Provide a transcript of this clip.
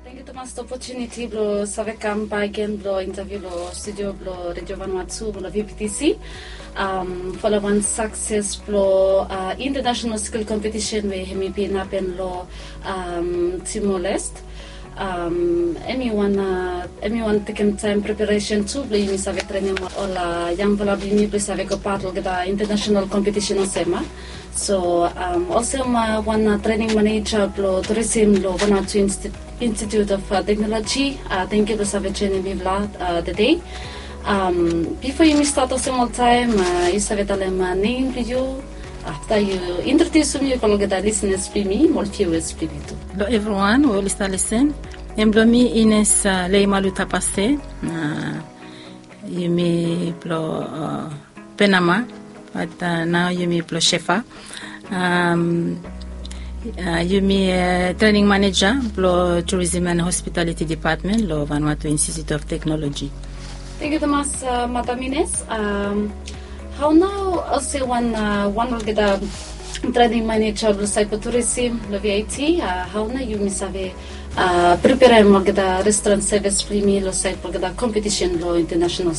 Thank you Thomas the opportunity blo savekam bagian blo interview blo studio blo Radio Vanuatu blo VPTC following success blo international skill competition we hemi pina pen lo Timor Leste anyone taking time preparation to blo yumi save training ola yang blo bimi blo save ko part gada international competition osema. So also one training manager blo tourism lo Vanuatu Institute of Technology. Thank you for having training me today. Before you start a small time, you have a name for you. After you introduce me, you can get a listeners for me, more viewers for me too. Hello everyone, who will listen. Emblomi Ines Leimalu Tapase. You may blow Panama, but now you may blow Shefa. You me training manager lo tourism and hospitality department lo Vanuatu Institute of Technology. Thank you Thomas, Madam Ines. How now also one will get a training manager lo tourism lo VAT. How now you me save prepare mo get a restaurant service primi lo get a competition lo international